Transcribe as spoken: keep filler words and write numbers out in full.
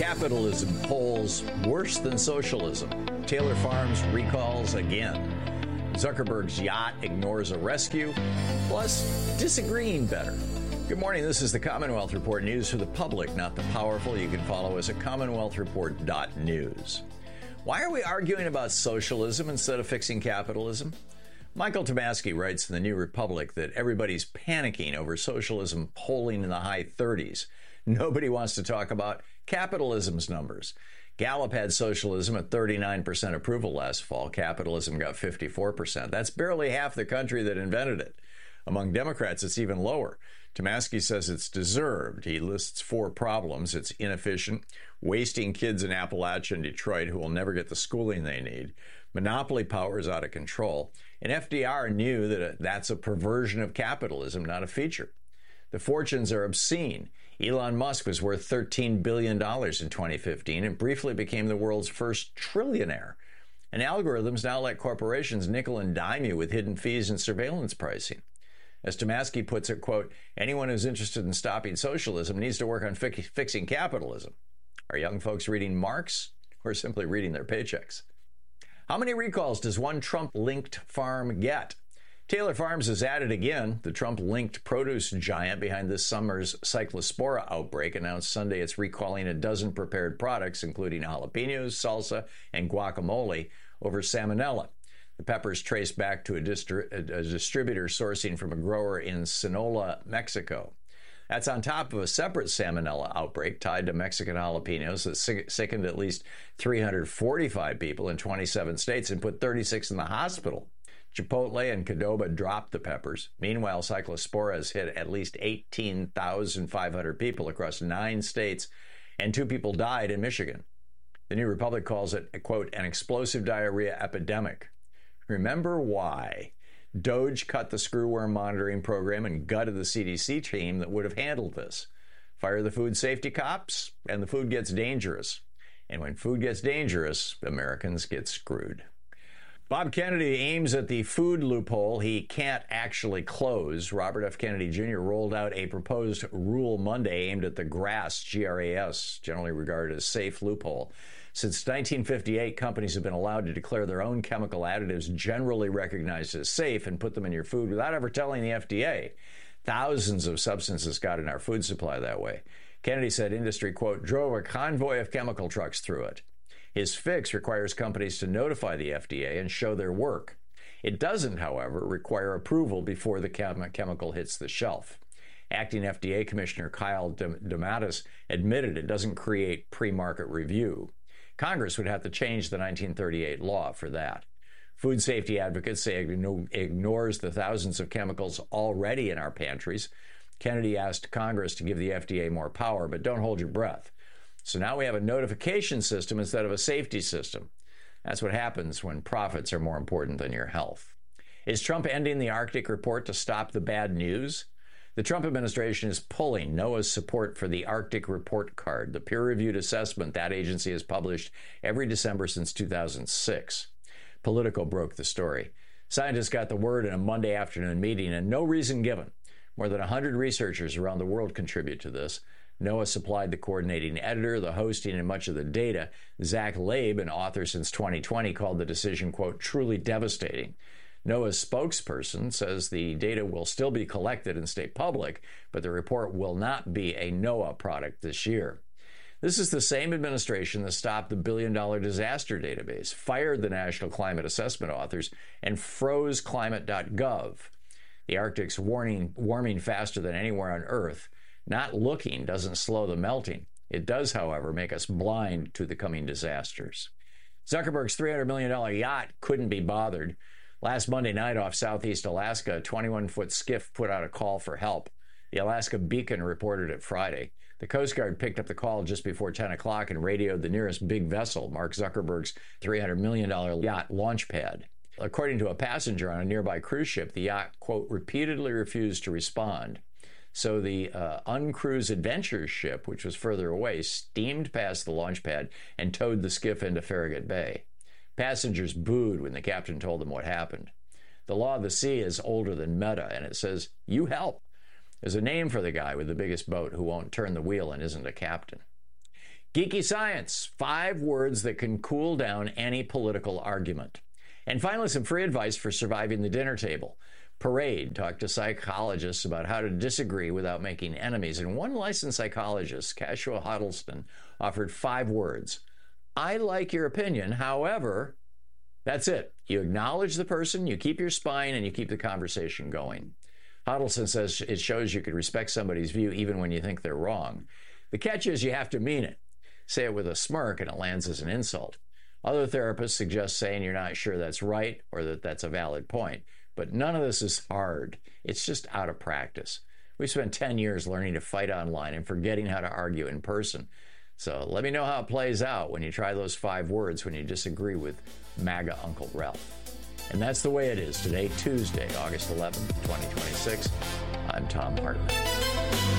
Capitalism polls worse than socialism. Taylor Farms recalls again. Zuckerberg's yacht ignores a rescue. Plus, disagreeing better. Good morning. This is the Commonwealth Report, news for the public, not the powerful. You can follow us at commonwealth report dot news. Why are we arguing about socialism instead of fixing capitalism? Michael Tomasky writes in the New Republic that everybody's panicking over socialism polling in the high thirties. Nobody wants to talk about capitalism's numbers. Gallup had socialism at thirty-nine percent approval last fall. Capitalism got fifty-four percent. That's barely half the country that invented it. Among Democrats, it's even lower. Tomasky says it's deserved. He lists four problems. It's inefficient, wasting kids in Appalachia and Detroit who will never get the schooling they need. Monopoly power is out of control. And F D R knew that that's a perversion of capitalism, not a feature. The fortunes are obscene. Elon Musk was worth thirteen billion dollars in twenty fifteen and briefly became the world's first trillionaire. And algorithms now let corporations nickel and dime you with hidden fees and surveillance pricing. As Tomasky puts it, quote, anyone who's interested in stopping socialism needs to work on fi- fixing capitalism. Are young folks reading Marx or simply reading their paychecks? How many recalls does one Trump-linked farm get? Taylor Farms is at it again. The Trump-linked produce giant behind this summer's Cyclospora outbreak announced Sunday it's recalling a dozen prepared products, including jalapenos, salsa, and guacamole, over salmonella. The peppers traced back to a, distri- a distributor sourcing from a grower in Sonora, Mexico. That's on top of a separate salmonella outbreak tied to Mexican jalapenos that sick- sickened at least three hundred forty-five people in twenty-seven states and put thirty-six in the hospital. Chipotle and Qdoba dropped the peppers. Meanwhile, Cyclospora has hit at least eighteen thousand five hundred people across nine states, and two people died in Michigan. The New Republic calls it, quote, an explosive diarrhea epidemic. Remember why? Doge cut the screwworm monitoring program and gutted the C D C team that would have handled this. Fire the food safety cops, and the food gets dangerous. And when food gets dangerous, Americans get screwed. Bob Kennedy aims at the food loophole he can't actually close. Robert F. Kennedy Junior rolled out a proposed rule Monday aimed at the GRAS, G R A S, generally regarded as safe loophole. Since nineteen fifty-eight, companies have been allowed to declare their own chemical additives generally recognized as safe and put them in your food without ever telling the F D A. Thousands of substances got in our food supply that way. Kennedy said industry, quote, drove a convoy of chemical trucks through it. His fix requires companies to notify the F D A and show their work. It doesn't, however, require approval before the chem- chemical hits the shelf. Acting F D A Commissioner Kyle DeMatteis admitted it doesn't create pre-market review. Congress would have to change the nineteen thirty-eight law for that. Food safety advocates say it ignores the thousands of chemicals already in our pantries. Kennedy asked Congress to give the F D A more power, but don't hold your breath. So now we have a notification system instead of a safety system. That's what happens when profits are more important than your health. Is Trump ending the Arctic report to stop the bad news? The Trump administration is pulling NOAA's support for the Arctic Report Card, the peer-reviewed assessment that agency has published every December since two thousand six. Politico broke the story. Scientists got the word in a Monday afternoon meeting, and no reason given. More than one hundred researchers around the world contribute to this. NOAA supplied the coordinating editor, the hosting, and much of the data. Zach Labe, an author since twenty twenty, called the decision, quote, truly devastating. NOAA's spokesperson says the data will still be collected and stay public, but the report will not be a NOAA product this year. This is the same administration that stopped the billion-dollar disaster database, fired the National Climate Assessment authors, and froze climate dot gov. The Arctic's warning, warming faster than anywhere on Earth. Not looking doesn't slow the melting. It does, however, make us blind to the coming disasters. Zuckerberg's three hundred million dollars yacht couldn't be bothered. Last Monday night off southeast Alaska, a twenty-one-foot skiff put out a call for help. The Alaska Beacon reported it Friday. The Coast Guard picked up the call just before ten o'clock and radioed the nearest big vessel, Mark Zuckerberg's three hundred million dollars yacht launch pad. According to a passenger on a nearby cruise ship, the yacht, quote, repeatedly refused to respond. So the uh, uncrewed adventure ship, which was further away, steamed past the launch pad and towed the skiff into Farragut Bay. Passengers booed when the captain told them what happened. The law of the sea is older than Meta, and it says, you help. There's a name for the guy with the biggest boat who won't turn the wheel and isn't a captain. Geeky Science, five words that can cool down any political argument. And finally, some free advice for surviving the dinner table. Parade talked to psychologists about how to disagree without making enemies. And one licensed psychologist, Cashua Huddleston, offered five words. I like your opinion, however, that's it. You acknowledge the person, you keep your spine, and you keep the conversation going. Huddleston says it shows you can respect somebody's view even when you think they're wrong. The catch is you have to mean it. Say it with a smirk and it lands as an insult. Other therapists suggest saying you're not sure that's right or that that's a valid point. But none of this is hard. It's just out of practice. We spent ten years learning to fight online and forgetting how to argue in person. So let me know how it plays out when you try those five words when you disagree with MAGA Uncle Ralph. And that's the way it is today, Tuesday, August eleventh, twenty twenty-six. I'm Thom Hartmann.